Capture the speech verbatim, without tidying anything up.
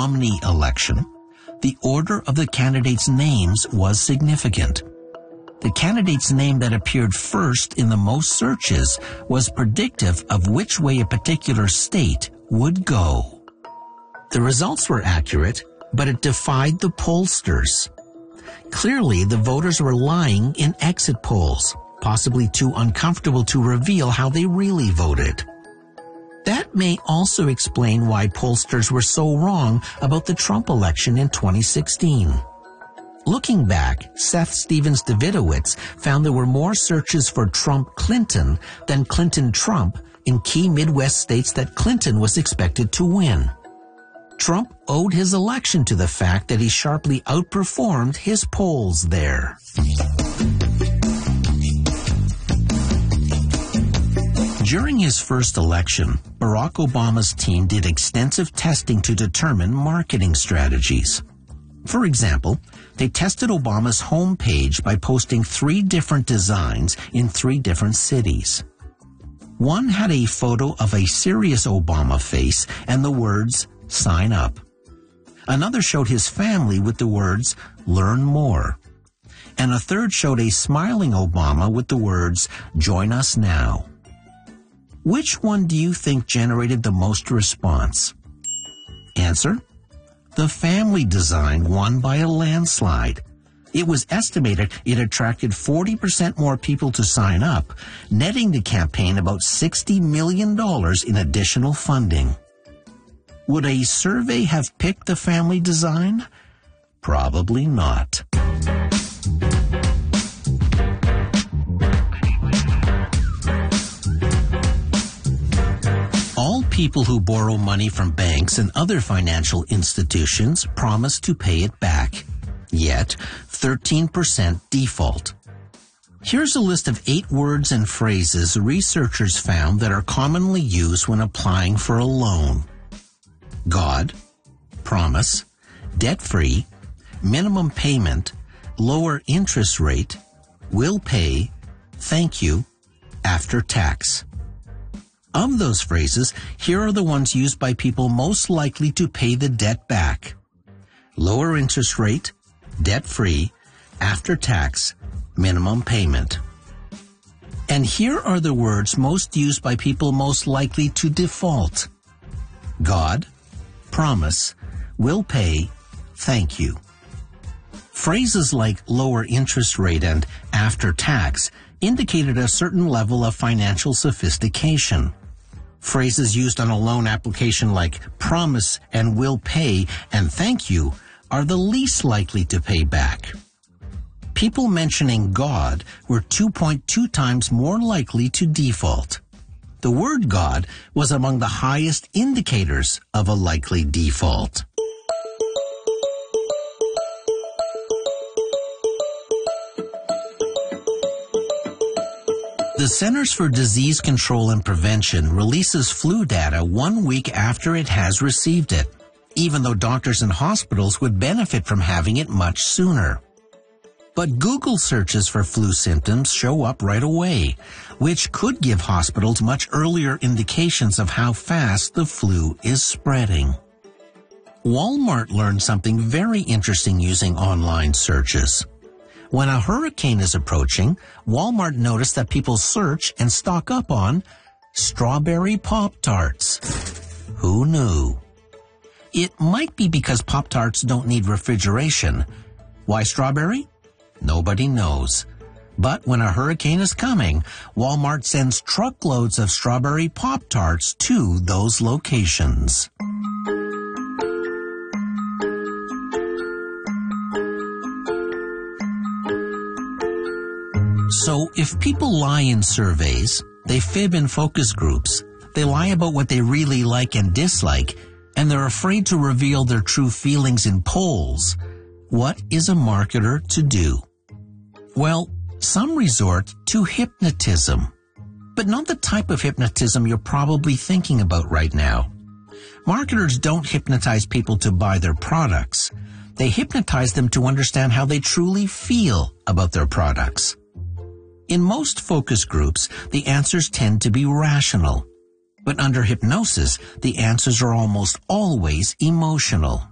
Romney election, the order of the candidates' names was significant. The candidate's name that appeared first in the most searches was predictive of which way a particular state would go. The results were accurate, but it defied the pollsters. Clearly, the voters were lying in exit polls, possibly too uncomfortable to reveal how they really voted. That may also explain why pollsters were so wrong about the Trump election in twenty sixteen. Looking back, Seth Stephens-Davidowitz found there were more searches for Trump-Clinton than Clinton-Trump in key Midwest states that Clinton was expected to win. Trump owed his election to the fact that he sharply outperformed his polls there. During his first election, Barack Obama's team did extensive testing to determine marketing strategies. For example, they tested Obama's homepage by posting three different designs in three different cities. One had a photo of a serious Obama face and the words, "Sign up." Another showed his family with the words, "Learn more." And a third showed a smiling Obama with the words, "Join us now." Which one do you think generated the most response? Answer: the family design won by a landslide. It was estimated it attracted forty percent more people to sign up, netting the campaign about sixty million dollars in additional funding. Would a survey have picked the family design? Probably not. All people who borrow money from banks and other financial institutions promise to pay it back. Yet, thirteen percent default. Here's a list of eight words and phrases researchers found that are commonly used when applying for a loan. God, promise, debt-free, minimum payment, lower interest rate, will pay, thank you, after tax. Of those phrases, here are the ones used by people most likely to pay the debt back. Lower interest rate, debt-free, after tax, minimum payment. And here are the words most used by people most likely to default. God, promise, will pay, thank you. Phrases like lower interest rate and after tax indicated a certain level of financial sophistication. Phrases used on a loan application like promise and will pay and thank you are the least likely to pay back. People mentioning God were two point two times more likely to default. The word God was among the highest indicators of a likely default. The Centers for Disease Control and Prevention releases flu data one week after it has received it, even though doctors and hospitals would benefit from having it much sooner. But Google searches for flu symptoms show up right away, which could give hospitals much earlier indications of how fast the flu is spreading. Walmart learned something very interesting using online searches. When a hurricane is approaching, Walmart noticed that people search and stock up on strawberry Pop-Tarts. Who knew? It might be because Pop-Tarts don't need refrigeration. Why strawberry? Nobody knows. But when a hurricane is coming, Walmart sends truckloads of strawberry Pop-Tarts to those locations. So if people lie in surveys, they fib in focus groups, they lie about what they really like and dislike, and they're afraid to reveal their true feelings in polls, what is a marketer to do? Well, some resort to hypnotism, but not the type of hypnotism you're probably thinking about right now. Marketers don't hypnotize people to buy their products. They hypnotize them to understand how they truly feel about their products. In most focus groups, the answers tend to be rational. But under hypnosis, the answers are almost always emotional.